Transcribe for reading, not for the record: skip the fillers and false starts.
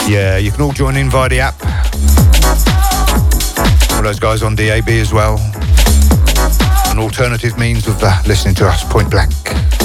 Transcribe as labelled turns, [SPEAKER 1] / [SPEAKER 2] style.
[SPEAKER 1] Yeah, you can all join in via the app. All those guys on DAB as well. An alternative means of listening to us, point blank.